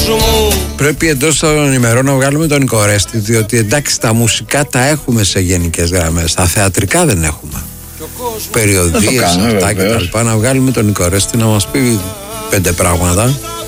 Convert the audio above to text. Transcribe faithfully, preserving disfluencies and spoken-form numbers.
κόσμου. Πρέπει εντός των ημερών να βγάλουμε τον Νικορέστη, διότι εντάξει τα μουσικά τα έχουμε σε γενικές γραμμές, τα θεατρικά δεν έχουμε. Περιοδίες, αυτά και τα λοιπά. Να βγάλουμε τον Νικορέστη να μας πει πέντε πράγματα.